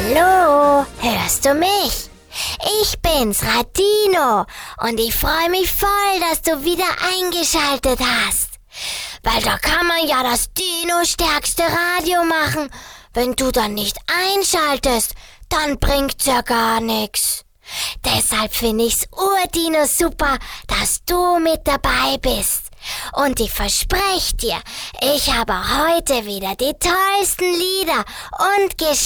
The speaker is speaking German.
Hallo, hörst du mich? Ich bin's, Radino, und ich freue mich voll, dass du wieder eingeschaltet hast. Weil da kann man ja das Dino-stärkste Radio machen. Wenn du dann nicht einschaltest, dann bringt's ja gar nix. Deshalb finde ich's Urdino super, dass du mit dabei bist. Und ich verspreche dir, ich habe heute wieder die tollsten Lieder und Geschichten